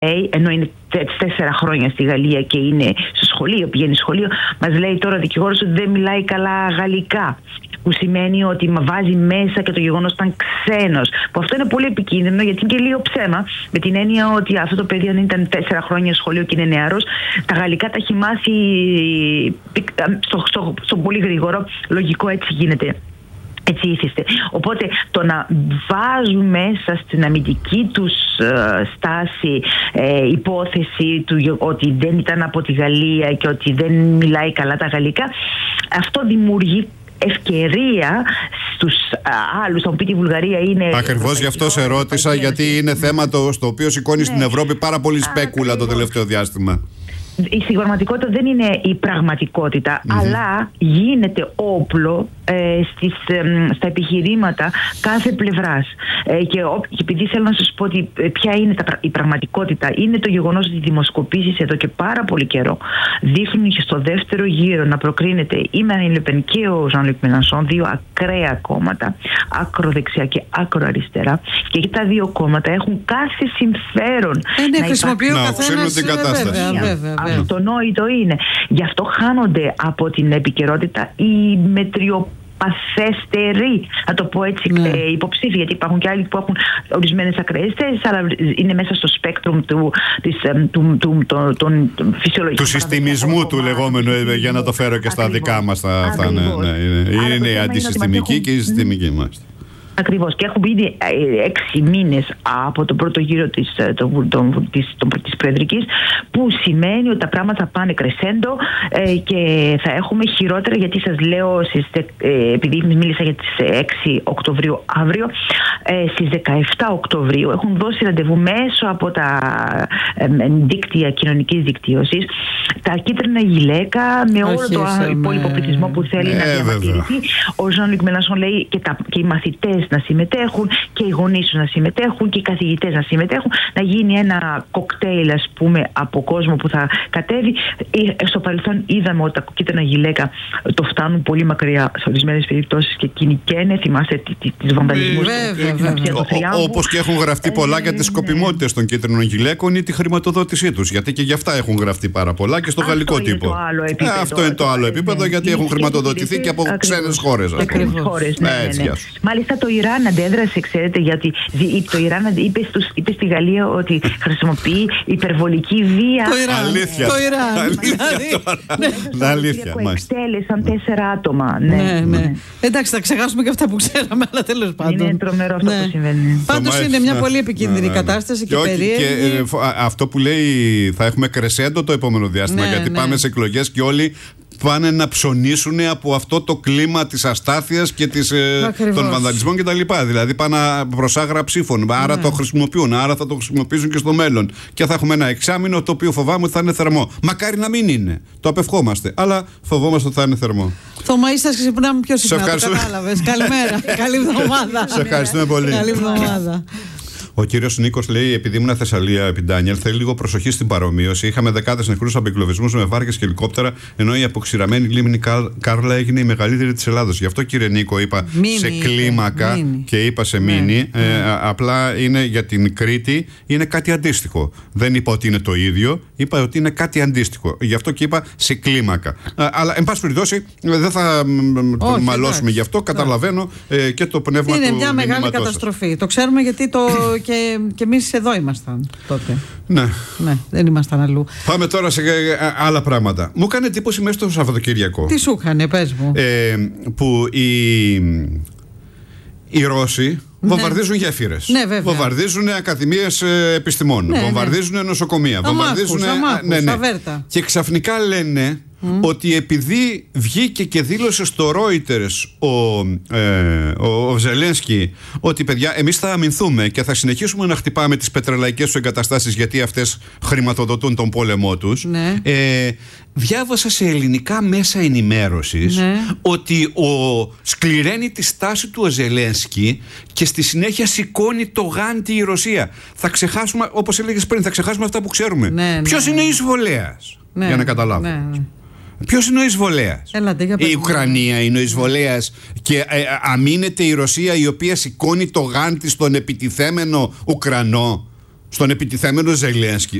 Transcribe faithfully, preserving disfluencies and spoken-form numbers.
ενώ είναι τέσσερα χρόνια στη Γαλλία και είναι στο σχολείο, πηγαίνει σχολείο, μας λέει τώρα ο δικηγόρος ότι δεν μιλάει καλά γαλλικά. Που σημαίνει ότι βάζει μέσα και το γεγονός ότι ήταν ξένος. Που αυτό είναι πολύ επικίνδυνο, γιατί είναι και λίγο ψέμα. Με την έννοια ότι αυτό το παιδί, αν ήταν τέσσερα χρόνια σχολείο και είναι νεαρός, τα γαλλικά τα έχει μάθει στο, στο, στο πολύ γρήγορο. Λογικό, έτσι γίνεται. Έτσι ήθιστε. Οπότε το να βάζουν μέσα στην αμυντική τους ε, στάση ε, υπόθεση του ότι δεν ήταν από τη Γαλλία και ότι δεν μιλάει καλά τα γαλλικά, αυτό δημιουργεί ευκαιρία στους α, άλλους. Θα μου πει τη Βουλγαρία είναι... Ακριβώς γι' αυτό σε ρώτησα, γιατί είναι θέμα το, στο οποίο σηκώνει ναι. στην Ευρώπη πάρα πολύ σπέκουλα το τελευταίο διάστημα. Η πραγματικότητα δεν είναι η πραγματικότητα, mm-hmm. αλλά γίνεται όπλο ε, στις, ε, στα επιχειρήματα κάθε πλευράς. Ε, και, ο, και επειδή θέλω να σας πω ότι ε, ποια είναι τα, η πραγματικότητα, είναι το γεγονός ότι οι δημοσκοπήσεις εδώ και πάρα πολύ καιρό δείχνουν και στο δεύτερο γύρο να προκρίνεται η Μαρίν Λε Πεν και ο Ζαν Λουκ Μελανσόν, δύο ακραία κόμματα, ακροδεξιά και ακροαριστερά, και και τα δύο κόμματα έχουν κάθε συμφέρον ε, ναι, να χρησιμοποιούν υπά... καθένας την κατάσταση. Βέβαια, βέβαια, βέβαια. Αυτονόητο είναι. Γι' αυτό χάνονται από την επικαιρότητα οι μετριοπαθέστεροι, να το πω έτσι, ναι. ε, υποψήφοι, γιατί υπάρχουν και άλλοι που έχουν ορισμένες ακραίες θέσεις, αλλά είναι μέσα στο σπέκτρουμ του, της, του, του, του, του, του φυσιολογικού. Του συστημισμού του λεγόμενου, ε, για να το φέρω και στα ακριβώς. Δικά μας. Αυτά, ναι, ναι, είναι, είναι η αντισυστημική και η συστημική μας. Ακριβώς. Και έχουμε ήδη έξι μήνες από τον πρώτο γύρο της, το, το, της, το, της προεδρικής, που σημαίνει ότι τα πράγματα πάνε κρεσέντο ε, και θα έχουμε χειρότερα, γιατί σας λέω, στις, ε, επειδή μίλησα για τις έξι Οκτωβρίου αύριο, ε, στις δεκαεπτά Οκτωβρίου έχουν δώσει ραντεβού μέσω από τα ε, δίκτυα κοινωνικής δικτύωσης τα κίτρινα γυλαίκα με όλο το υπόλοιπο πληθυσμό που θέλει ε, να διαμαρτυρηθεί. Ο Ζαν Λουκ Μελανσόν λέει και, τα, και οι μαθητές να συμμετέχουν και οι γονείς να συμμετέχουν και οι καθηγητές να συμμετέχουν, να γίνει ένα κοκτέιλ, ας πούμε, από κόσμο που θα κατέβει. Στο παρελθόν είδαμε ότι τα κίτρινα γυλαίκα το φτάνουν πολύ μακριά σε ορισμένες περιπτώσεις και κυνηγάνε. Θυμάστε τις βανδαλισμούς. Όπως και έχουν γραφτεί πολλά για τις σκοπιμότητες των κίτρινων γυλαίκων ή τη χρηματοδότησή τους. Γιατί και γι' αυτά έχουν γραφτεί πάρα πολλά και στο γαλλικό τύπο. Αυτό είναι το άλλο επίπεδο, γιατί έχουν χρηματοδοτηθεί και από ξένες χώρες. Μάλιστα το Ιράν αντέδρασε, ξέρετε, γιατί το Ιράν είπε, στους, είπε στη Γαλλία ότι χρησιμοποιεί υπερβολική βία. Το Ιράν. Αλήθεια. Το Ιράν. Αλήθεια. Αλήθεια. Που εκτέλεσαν τέσσερα άτομα. Ναι, ναι, ναι. Εντάξει, θα ξεχάσουμε και αυτά που ξέραμε, αλλά τέλος πάντων. Είναι τρομερό αυτό ναι. που συμβαίνει. Πάντως είναι μια πολύ επικίνδυνη ναι, ναι, ναι. κατάσταση και, και περίεργη. Και ε, αυτό που λέει, θα έχουμε κρεσέντο το επόμενο διάστημα, ναι, γιατί ναι. πάμε σε εκλογές και όλοι πάνε να ψωνίσουν από αυτό το κλίμα της αστάθειας και της, ε, των βανδαλισμών κτλ. Δηλαδή πάνε προς άγρα ψήφων. Άρα ναι. το χρησιμοποιούν, άρα θα το χρησιμοποιήσουν και στο μέλλον. Και θα έχουμε ένα εξάμηνο το οποίο φοβάμαι ότι θα είναι θερμό. Μακάρι να μην είναι. Το απευχόμαστε. Αλλά φοβόμαστε ότι θα είναι θερμό. Θωμαΐ, σας ξυπνάμε πιο συχνά. Το κατάλαβες. Καλημέρα. Καλή εβδομάδα. Σε ευχαριστούμε πολύ. Καλή εβδομάδα. Ο κύριος Νίκος λέει: επειδή ήμουν Θεσσαλία, επί Ντάνιελ, θέλει λίγο προσοχή στην παρομοίωση. Είχαμε δεκάδες νεκρούς από εγκλωβισμούς με βάρκες και ελικόπτερα, ενώ η αποξηραμένη λίμνη Κάρλα έγινε η μεγαλύτερη της Ελλάδος. Γι' αυτό, κύριε Νίκο, είπα μίνι, σε κλίμακα μίνι. και είπα σε ναι, μίνι. Ναι. Ε, απλά είναι για την Κρήτη, είναι κάτι αντίστοιχο. Δεν είπα ότι είναι το ίδιο, είπα ότι είναι κάτι αντίστοιχο. Γι' αυτό και είπα σε κλίμακα. Α, αλλά, εν πάση περιπτώσει, δεν θα Όχι, μαλώσουμε γι' αυτό. Καταλαβαίνω ε, και το πνεύμα είναι του. Είναι μια μεγάλη καταστροφή. Το ξέρουμε γιατί το. Και, και εμείς εδώ ήμασταν τότε. Ναι. Ναι, δεν ήμασταν αλλού. Πάμε τώρα σε άλλα πράγματα. Μου έκανε εντύπωση μέσα στο Σαββατοκύριακο. Τι σου έκανε, πες μου. Ε, που οι, οι Ρώσοι ναι. βομβαρδίζουν γέφυρες. Ναι, βέβαια. Βομβαρδίζουν ακαδημίες επιστημών. Ναι, βομβαρδίζουν ναι. νοσοκομεία. Αμάχους, βομβαρδίζουν. αμάχους, ναι, ναι. αβέρτα. Και ξαφνικά λένε Mm. ότι επειδή βγήκε και δήλωσε στο Reuters ο, ε, ο, ο Ζελένσκι ότι παιδιά εμείς θα αμυνθούμε και θα συνεχίσουμε να χτυπάμε τις πετρελαϊκές του εγκαταστάσεις γιατί αυτές χρηματοδοτούν τον πόλεμό τους, ναι. ε, διάβασα σε ελληνικά μέσα ενημέρωσης ναι. ότι ο, σκληραίνει τη στάση του ο Ζελένσκι και στη συνέχεια σηκώνει το γάντι η Ρωσία. Θα ξεχάσουμε, όπως έλεγες πριν, θα ξεχάσουμε αυτά που ξέρουμε. Ναι, Ποιος ναι. είναι ο εισβολέας, ναι, για να καταλάβω. Ναι, ναι. Ποιος είναι ο εισβολέας? Η Ουκρανία είναι ο εισβολέας και ε, αμήνεται η Ρωσία η οποία σηκώνει το γάντι στον επιτιθέμενο Ουκρανό. στον επιτιθέμενο Ζελένσκι.